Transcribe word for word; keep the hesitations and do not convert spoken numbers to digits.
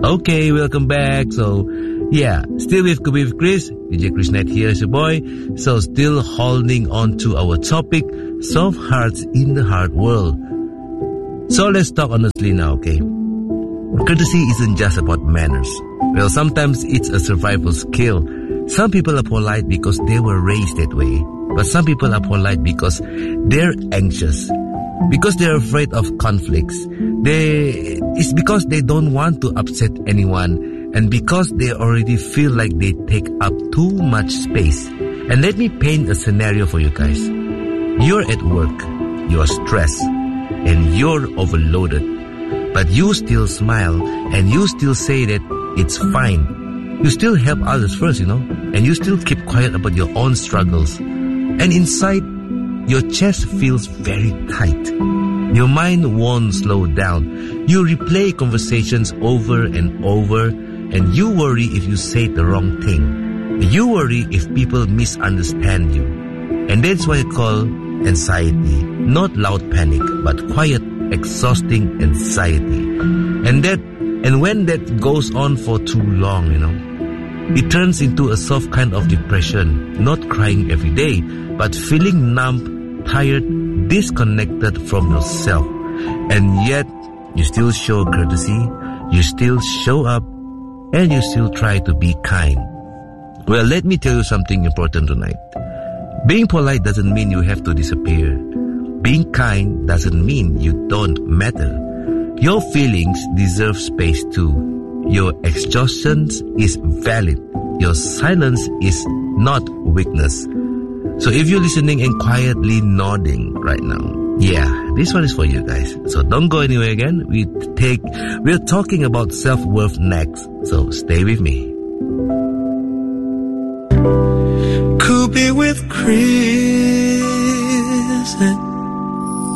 Okay, welcome back. So, yeah, still with with Chris, D J Chris Net here is your boy. So, still holding on to our topic, soft hearts in the hard world. So, let's talk honestly now, okay? Courtesy isn't just about manners. Well, sometimes it's a survival skill. Some people are polite because they were raised that way. But some people are polite because they're anxious. Because they're afraid of conflicts. They, it's because they don't want to upset anyone. And because they already feel like they take up too much space. And let me paint a scenario for you guys. You're at work. You're stressed. And you're overloaded. But you still smile. And you still say that it's fine. You still help others first, you know. And you still keep quiet about your own struggles. And inside, your chest feels very tight. Your mind won't slow down. You replay conversations over and over, and you worry if you say the wrong thing. You worry if people misunderstand you. And that's why I call anxiety. Not loud panic, but quiet, exhausting anxiety. And that, and when that goes on for too long, you know, it turns into a soft kind of depression. Not crying every day, but feeling numb, tired, disconnected from yourself. And yet, you still show courtesy, you still show up, and you still try to be kind. Well, let me tell you something important tonight. Being polite doesn't mean you have to disappear. Being kind doesn't mean you don't matter. Your feelings deserve space too. Your exhaustion is valid. Your silence is not weakness. So if you're listening and quietly nodding right now, yeah, this one is for you guys. So don't go anywhere again. We take, we're talking about self-worth next. So stay with me. Could be with Chris.